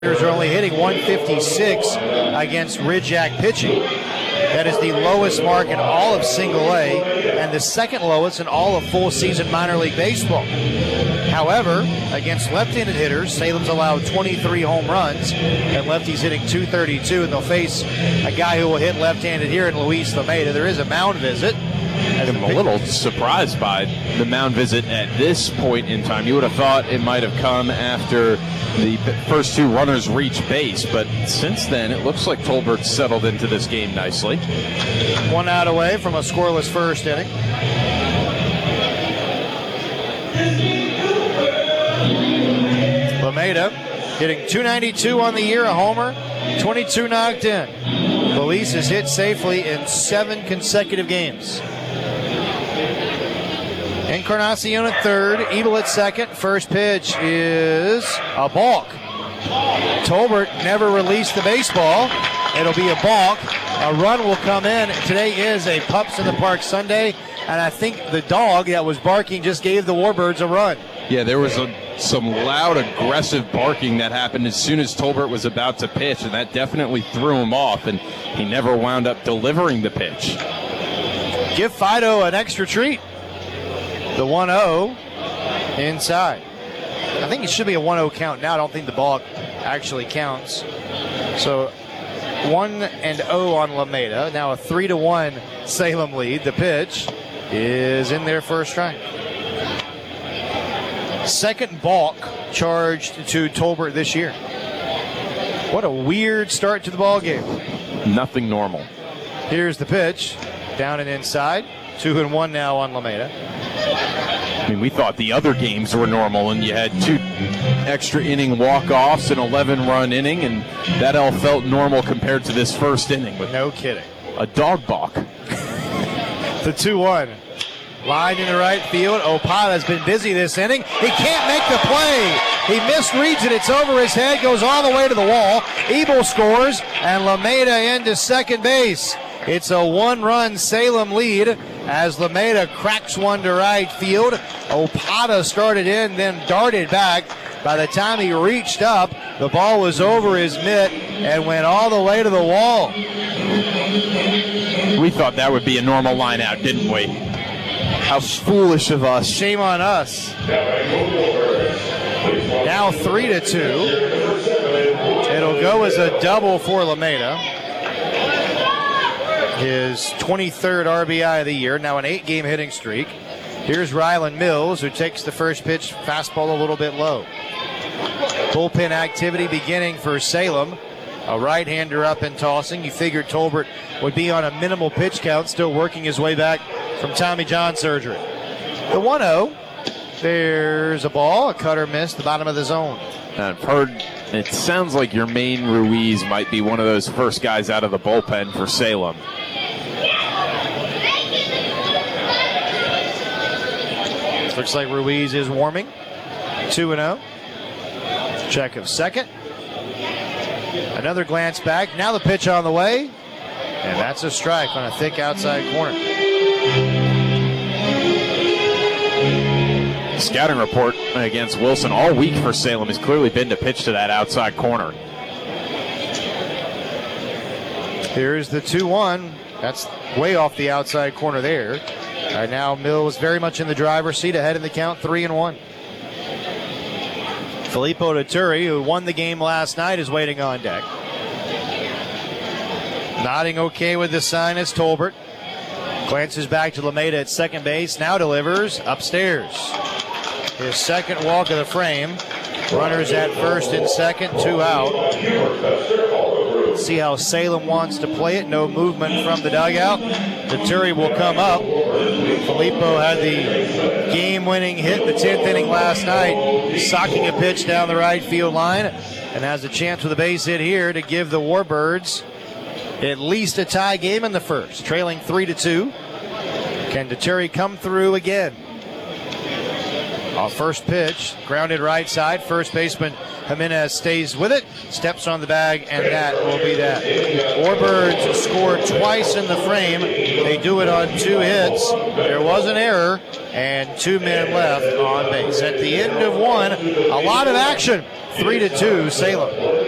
Are only hitting 156 against Ridgeack pitching. That is the lowest mark in all of single A and the second lowest in all of full season minor league baseball. However, against left-handed hitters, Salem's allowed 23 home runs and lefties hitting 232, and they'll face a guy who will hit left-handed here in Luis Lameda. There is a mound visit. I'm a little surprised by the mound visit at this point in time. You would have thought it might have come after the first two runners reached base, but since then it looks like Tolbert settled into this game nicely. 1 out away from a scoreless first inning. Lameda hitting 292 on the year, a homer, 22 knocked in. Luis has hit safely in 7 consecutive games. Encarnacion at third, Ebel at second. First pitch is a balk. Tolbert never released the baseball. It'll be a balk. A run will come in. Today is a Pups in the Park Sunday, and I think the dog that was barking just gave the Warbirds a run. Yeah, there was some loud, aggressive barking that happened as soon as Tolbert was about to pitch, and that definitely threw him off, and he never wound up delivering the pitch. Give Fido an extra treat. The 1-0 inside. I think it should be a 1-0 count now. I don't think the ball actually counts. So 1-0 on Lameda. Now a 3-1 Salem lead. The pitch is in there for a strike. Second balk charged to Tolbert this year. What a weird start to the ball game. Nothing normal. Here's the pitch. Down and inside. 2-1 now on Lameda. I mean, we thought the other games were normal, and you had 2 extra inning walk-offs, an 11-run inning, and that all felt normal compared to this first inning. But no kidding. A dog balk. The 2-1. Line in the right field. Opada's been busy this inning. He can't make the play. He misreads it. It's over his head, goes all the way to the wall. Ebel scores, and Lameda into second base. It's a 1-run Salem lead as Lameda cracks one to right field. Opada started in, then darted back. By the time he reached up, the ball was over his mitt and went all the way to the wall. We thought that would be a normal line out, didn't we? How foolish of us. Shame on us. Now 3-2. It'll go as a double for Lameda. His 23rd RBI of the year, now an 8-game hitting streak. Here's Rylan Mills, who takes the first pitch, fastball a little bit low. Bullpen activity beginning for Salem. A right-hander up and tossing. You figured Tolbert would be on a minimal pitch count, still working his way back from Tommy John surgery. The 1-0. There's a ball, a cutter missed, the bottom of the zone. I've heard it sounds like Yermaine Ruiz might be one of those first guys out of the bullpen for Salem. Looks like Ruiz is warming. 2-0. Check of second. Another glance back. Now the pitch on the way. And that's a strike on a thick outside corner. Scouting report against Wilson all week for Salem has clearly been to pitch to that outside corner. Here's the 2-1. That's way off the outside corner there. Right now, Mills very much in the driver's seat, ahead in the count, 3-1. Filippo Tuturi, who won the game last night, is waiting on deck. Nodding okay with the sign is Tolbert. Glances back to Lameda at second base, now delivers upstairs. His second walk of the frame. Runners at first and second, 2 out. See how Salem wants to play it. No movement from the dugout. Tuturi will come up. Filippo had the game-winning hit in the 10th inning last night, socking a pitch down the right field line, and has a chance with a base hit here to give the Warbirds at least a tie game in the first. Trailing 3-2. Can Tuturi come through again? First pitch, grounded right side. First baseman Jimenez stays with it, steps on the bag, and that will be that. Warbirds scored twice in the frame. They do it on 2 hits. There was an error, and 2 men left on base. At the end of 1, a lot of action. 3-2 Salem.